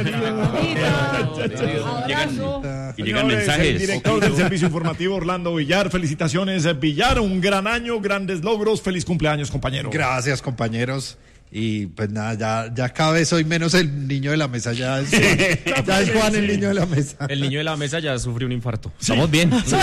Llegan mensajes. El director del servicio informativo Orlando Villar, felicitaciones Villar, un gran año, grandes logros, feliz cumpleaños compañero. Gracias compañeros. Y pues nada, ya cada vez soy menos el niño de la mesa, ya es Juan el niño de la mesa. El niño de la mesa ya sufrió un infarto. Estamos bien. Eso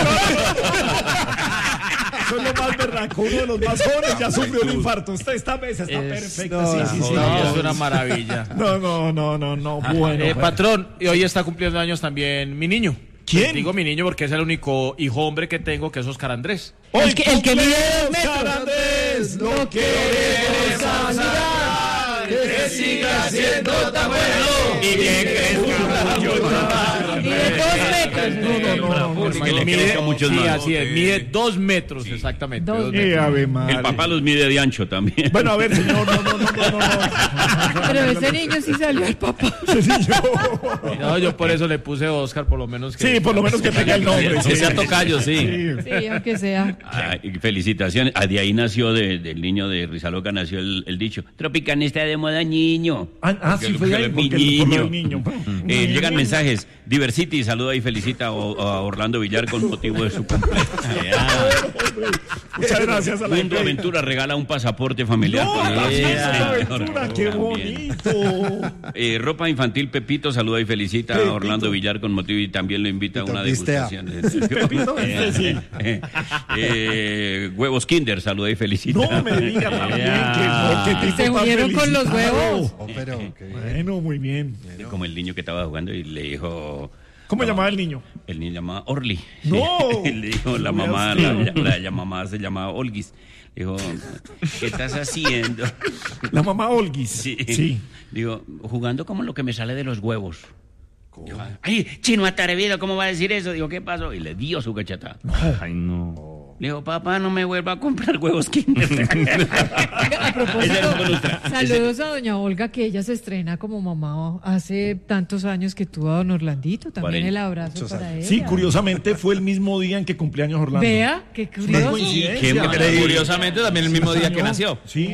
es lo más berraco, uno de los más jóvenes ya sufrió un infarto. Esta mesa está perfecta. Sí. Es una maravilla. No. Bueno. Patrón, y hoy está cumpliendo años también mi niño. ¿Quién? Digo mi niño porque es el único hijo hombre que tengo, que es Oscar Andrés. El que mide Oscar Andrés, lo queremos saludar, que siga siendo tan bueno y que crezca mucho más. Mide 2 metros. Que le crezca mucho más. Sí, así es, mide 2 metros, exactamente. 2 metros. El papá los mide de ancho también. Bueno, a ver, señor, no. Pero ese niño sí salió el papá. No, yo por eso le puse Oscar, por lo menos que... Sí, por lo menos que tenga el nombre. Que sea tocayo, sí. Sí, aunque sea. Felicitaciones. De ahí nació, del niño de Rizaloca, nació el dicho: Tropicana está de moda, niño. Sí, fue ahí, porque el niño. Llegan mensajes. Diversity saluda y felicita a Orlando Villar con motivo de su cumpleaños. Muchas gracias a la Mundo Aventura regala un pasaporte familiar. Aventura, qué bonito. Ropa infantil Pepito saluda y felicita a Orlando Villar con motivo y también lo invita a una degustación. Pepito, sí. Huevos Kinder saluda y felicita. No me diga también que se unieron con los huevos. Bueno, muy bien. Como el niño que estaba jugando y le dijo... ¿Cómo llamaba el niño? El niño llamaba Orly. ¡No! Le dijo la mamá, la mamá se llamaba Olguis. Dijo, ¿qué estás haciendo? La mamá Olguis. Sí. Digo, jugando como lo que me sale de los huevos. Dijo, ay, chino atrevido, ¿cómo va a decir eso? Digo, ¿qué pasó? Y le dio su cachetada. Ay, no. Le digo, papá, no me vuelva a comprar huevos Kinder. A propósito, saludos a doña Olga, que ella se estrena como mamá hace tantos años que tuvo a don Orlandito. También el abrazo para ella. Sí, curiosamente fue el mismo día en que cumpleaños Orlando. Vea, qué curioso. Curiosamente también el mismo día que nació. Sí.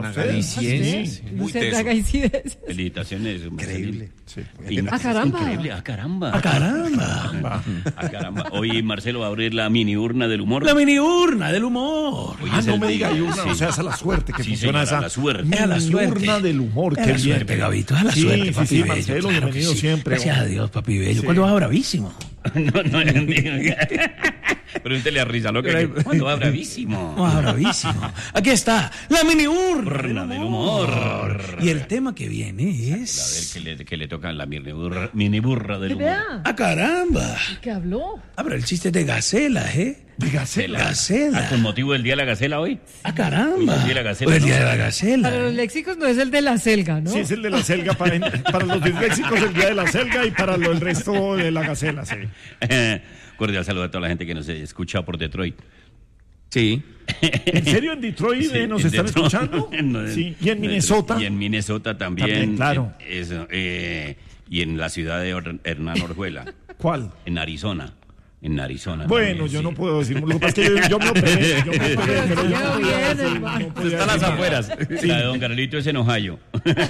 Usted haga incidencias. Felicitaciones. Increíble. Sí. ¡A caramba! Increíble, a caramba. ¡A caramba! A caramba. Hoy Marcelo va a abrir la mini urna del humor. La mini urna del humor. Hoy No el me diga, día. urna, o sea, es a la suerte que Sí, funciona señor, esa. a la suerte. Es a la suerte. urna del humor, A qué la bien. suerte, Gabito, a la suerte, papi sí, bello. Marcelo, Claro bienvenido que sí. siempre. Gracias a Dios, papi bello. ¿Cuándo va bravísimo? No. Pregúntele a Rizaloca cuando va bravísimo. Va bravísimo. Aquí está, la mini urna Del humor. Y el tema que viene A es... ver que le toca la mini burra del humor. Vea, ¡A caramba! ¿qué habló? Ah, pero el chiste es de Gacela, ¿eh? De Gacela. Gacela. ¿Con motivo del Día de la Gacela hoy? ¡A caramba! El Día de la Gacela, Por el ¿no? Día de la Gacela. Para los léxicos no es el de la selga, ¿no? Sí, es el de la selga. Para los disléxicos, el día de la selga, y para el resto de la gacela, sí. Cordial saludo a toda la gente que nos escucha por Detroit. Sí. ¿En serio en Detroit Sí, nos en están Detroit. escuchando? Sí. ¿Y en Minnesota? Y en Minnesota también. También, claro. Y en la ciudad de Hernán Orjuela. ¿Cuál? En Arizona. Bueno, también, yo sí. no puedo decir. Lo que pasa es que yo me operé. Pero se quedó bien, hermano. Está a las afueras. La de Don Carlito es en Ohio.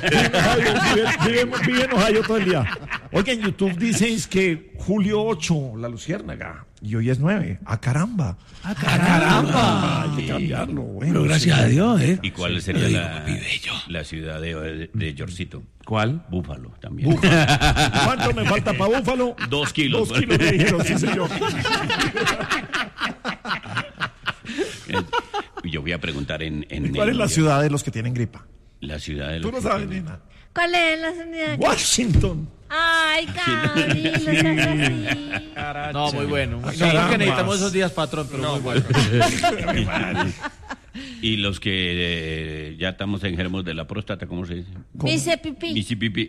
Vive en Ohio todo el día. Oiga, en YouTube dices que julio 8, la luciérnaga, y hoy es 9. ¡A caramba! ¡A caramba! Hay que cambiarlo. Bueno, Pero gracias a Dios, ¿eh? ¿Y cuál Lo sería digo, papi bello. la ciudad de Yorcito? ¿Cuál? Búfalo también. ¿Cuánto me falta para Búfalo? 2 kilos. 2 kilos me dijeron, sí, señor. Yo voy a preguntar en ¿Cuál es la ciudad de los que tienen gripa? La ciudad de Tú los no que sabes, tienen- nena. ¿Cuál es la señal? Washington. Ay, Cami, no seas así. No, muy bueno. No, caramba. que necesitamos esos días, patrón, pero muy bueno. Y los que ya estamos enfermos de la próstata, ¿cómo se dice? Dice pipí. Misipipi.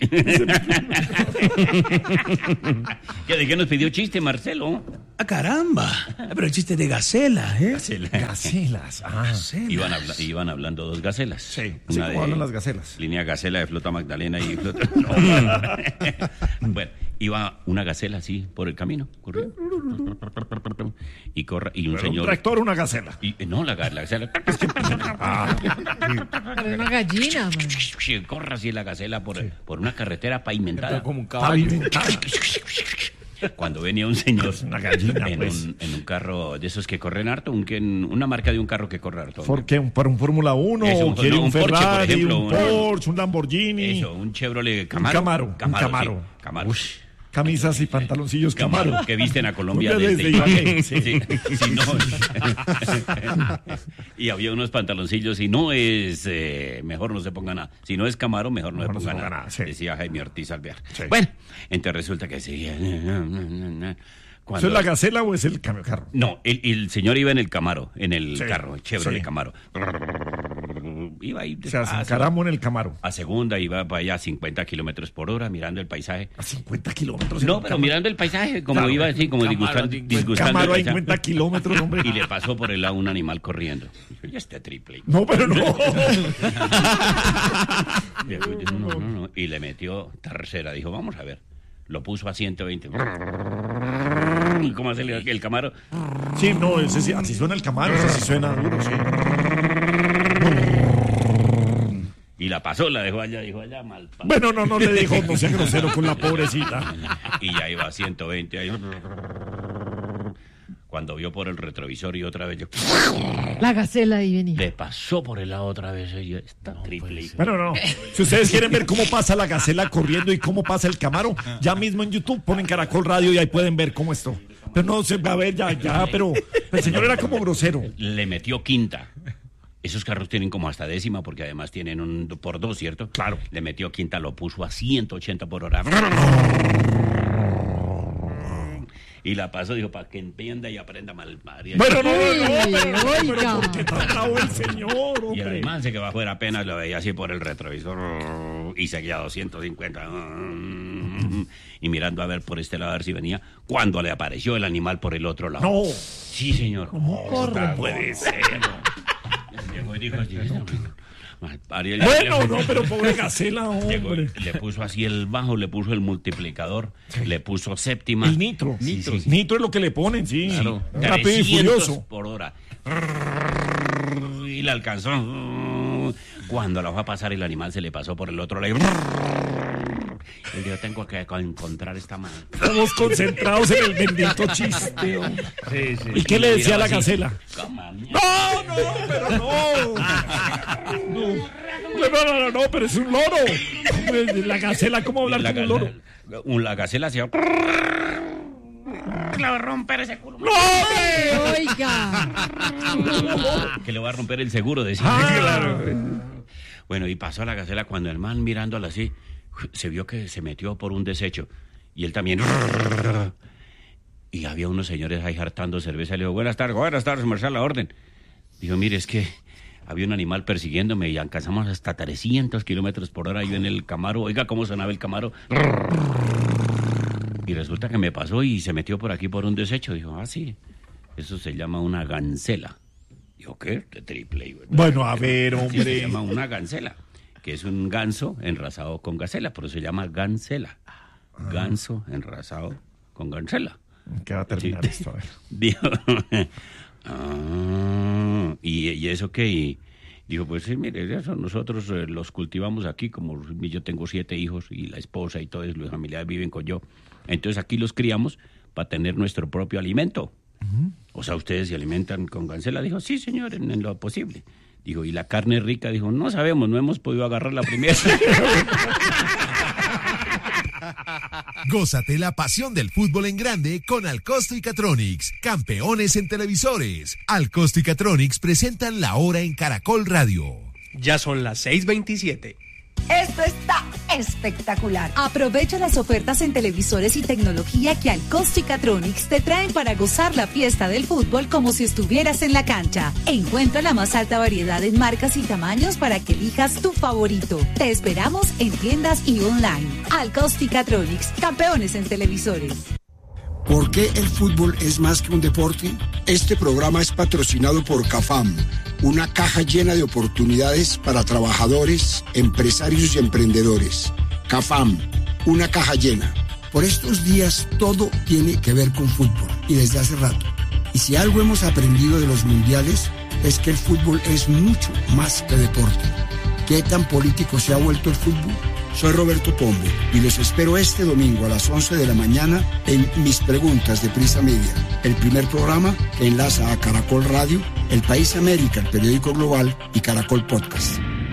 ¿De qué nos pidió chiste, Marcelo? ¡A caramba! Pero el chiste es de Gacela, ¿eh? Gacelas. Iban hablando dos gacelas. Sí, Una ¿cómo hablan las gacelas? Línea Gacela de Flota Magdalena y Flota... Bueno, iba una gacela así por el camino, corría. Y un señor... ¿Un tractor o una gacela? No, la gacela... Pero una gallina, man. Corre así la gacela por una carretera pavimentada. Como un caballo. Cuando venía un señor una gallina, en un carro de esos que corren harto, una marca de un carro que corre harto. ¿Por qué? ¿Para un Fórmula 1? Eso, ¿Quiere un Porsche, Ferrari, por ejemplo, un Porsche, un Lamborghini? Eso, un Chevrolet Camaro. Un Camaro. Sí, Camaro. Camisas y pantaloncillos Camaro. Que visten a Colombia desde Ibagué. Sí, no. Y había unos pantaloncillos y no es mejor no se ponga nada. Si no es Camaro, mejor no se ponga nada. Sí. Decía Jaime Ortiz Alvear. Sí. Bueno, entonces resulta que seguía. ¿Eso es la gacela o es el carro? No, el señor iba en el Camaro, en el carro, Chevrolet sí. Camaro. Iba ahí O sea, se encaramó en el Camaro. a segunda, iba para allá a 50 kilómetros por hora, mirando el paisaje. A 50 kilómetros. No, pero mirando el paisaje, como Claro, iba así, como disgustando Camaro a el paisaje. 50 kilómetros, hombre. Y le pasó por el lado un animal corriendo. Y este triple. No, pero no. No. Y le metió tercera. Dijo, vamos a ver. Lo puso a 120. ¿Cómo hace el Camaro? Sí, no, ese sí, así suena el Camaro, ese sí suena duro, sí. Y la pasó, la dejó allá, mal. Bueno, no le dijo, no sea grosero con la pobrecita. Y ya iba a 120 ahí. Cuando vio por el retrovisor y otra vez La gacela ahí venía. le pasó por el lado otra vez. Está triple. Bueno, no. Si ustedes quieren ver cómo pasa la gacela corriendo y cómo pasa el Camaro, ya mismo en YouTube ponen Caracol Radio y ahí pueden ver cómo esto. Pero no se va a ver ya, pero el señor era como grosero. Le metió quinta. Esos carros tienen como hasta décima porque además tienen un por dos, ¿cierto? Claro. Le metió quinta, lo puso a 180 por hora. Y la pasó, dijo, para que entienda y aprenda mal. María. Bueno, no, Oiga. pero ¿por qué tan bravo el señor, Y el hombre? man se que bajó era apenas lo veía así por el retrovisor y seguía a 250 y mirando a ver por este lado a ver si venía cuando le apareció el animal por el otro lado. No. Sí, señor. Corre. No puede ser. Llegó y dijo, Bueno, no, pero pobre gacela, Llegó, hombre. le puso así el bajo, le puso el multiplicador, le puso séptima. El nitro. Sí, sí. Nitro es lo que le ponen, sí. Claro. Rápido y 300 furioso. por hora. Y la alcanzó. Cuando la fue a pasar, el animal se le pasó por el otro lado. Y yo tengo que encontrar esta mano. Estamos concentrados en el bendito chiste, hombre. ¿Y qué le decía a la gacela? No, pero no. No, pero es un loro. La gacela, ¿cómo hablar como un loro? La gacela hacía... Le va a romper ese culo. Oiga. Que le va a romper el seguro, decía. Claro. Bueno, y pasó a la gacela cuando el man mirándola así, se vio que se metió por un desecho. Y él también... Y había unos señores ahí hartando cerveza. Le dijo, buenas tardes, merced a la orden. Dijo, mire, es que había un animal persiguiéndome y alcanzamos hasta 300 kilómetros por hora yo en el Camaro. Oiga, ¿cómo sonaba el Camaro? Y resulta que me pasó y se metió por aquí por un desecho. Dijo, sí, eso se llama una gancela. Dijo, ¿qué? De triple. ¿Verdad? Bueno, a ver, Sí, se hombre. llama una gancela, que es un ganso enrasado con gacela, por eso se llama gancela. Ganso enrasado con gancela. ¿Qué va a terminar esto? A ver. Dijo, ¿y eso qué? Y dijo, pues sí, mire, eso nosotros los cultivamos aquí, como yo tengo 7 hijos y la esposa y todos los familiares viven con yo. Entonces aquí los criamos para tener nuestro propio alimento. O sea, ¿ustedes se alimentan con gancela? Dijo, sí, señor, en lo posible. Dijo, ¿y la carne rica? Dijo, no sabemos, no hemos podido agarrar la primera. Gózate la pasión del fútbol en grande con Alcosto y Catronics, campeones en televisores. Alcosto y Catronics presentan La Hora en Caracol Radio. Ya son las 6:27. Esto está espectacular. Aprovecha las ofertas en televisores y tecnología que Alcosto y Catronics te traen para gozar la fiesta del fútbol como si estuvieras en la cancha. Encuentra la más alta variedad en marcas y tamaños para que elijas tu favorito. Te esperamos en tiendas y online. Alcosto y Catronics, campeones en televisores. ¿Por qué el fútbol es más que un deporte? Este programa es patrocinado por CAFAM, una caja llena de oportunidades para trabajadores, empresarios y emprendedores. CAFAM, una caja llena. Por estos días todo tiene que ver con fútbol y desde hace rato. Y si algo hemos aprendido de los mundiales es que el fútbol es mucho más que deporte. ¿Qué tan político se ha vuelto el fútbol? Soy Roberto Pombo y los espero este domingo a las 11 de la mañana en Mis Preguntas de Prisa Media, el primer programa que enlaza a Caracol Radio, El País América, el periódico global y Caracol Podcast.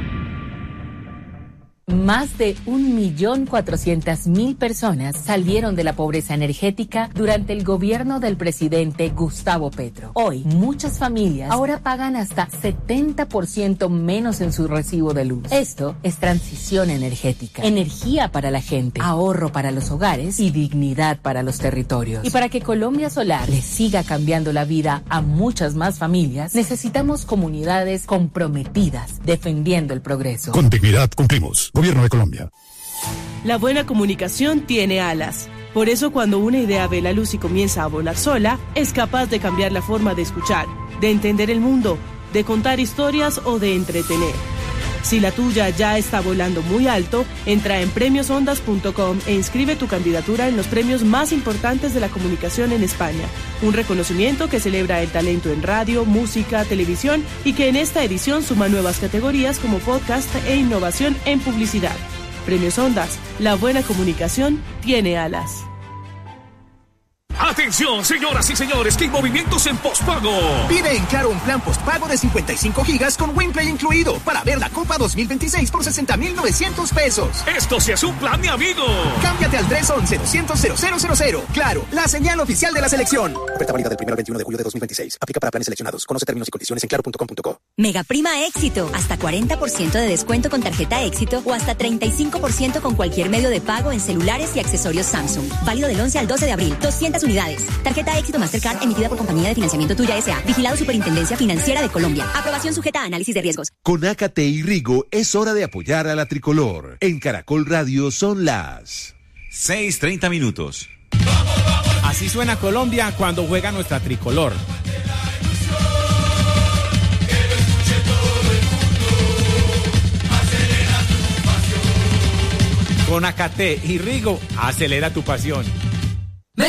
Más de 1.400.000 personas salieron de la pobreza energética durante el gobierno del presidente Gustavo Petro. Hoy, muchas familias ahora pagan hasta 70% menos en su recibo de luz. Esto es transición energética, energía para la gente, ahorro para los hogares y dignidad para los territorios. Y para que Colombia Solar le siga cambiando la vida a muchas más familias, necesitamos comunidades comprometidas defendiendo el progreso. Con dignidad cumplimos. Gobierno de Colombia. La buena comunicación tiene alas. Por eso cuando una idea ve la luz y comienza a volar sola, es capaz de cambiar la forma de escuchar, de entender el mundo, de contar historias o de entretener. Si la tuya ya está volando muy alto, entra en premiosondas.com e inscribe tu candidatura en los premios más importantes de la comunicación en España. Un reconocimiento que celebra el talento en radio, música, televisión y que en esta edición suma nuevas categorías como podcast e innovación en publicidad. Premios Ondas, la buena comunicación tiene alas. Atención, señoras y señores, que hay movimientos en postpago. Pide en Claro un plan postpago de 55 gigas con WinPlay incluido para ver la Copa 2026 por 60.900 pesos. Esto sí es un plan, mi amigo. Cámbiate al 311-200-0000. Claro, la señal oficial de la selección. Oferta válida del 1 al 21 de julio de 2026. Aplica para planes seleccionados. Conoce términos y condiciones en claro.com.co. Mega Prima Éxito. Hasta 40% de descuento con tarjeta Éxito o hasta 35% con cualquier medio de pago en celulares y accesorios Samsung. Válido del 11 al 12 de abril. 200 unidades. Tarjeta Éxito Mastercard emitida por Compañía de Financiamiento Tuya S.A. Vigilado Superintendencia Financiera de Colombia. Aprobación sujeta a análisis de riesgos. Con Ácate y Rigo es hora de apoyar a la tricolor. En Caracol Radio son las 6:30 minutos. Así suena Colombia cuando juega nuestra tricolor. Con Ácate y Rigo, acelera tu pasión.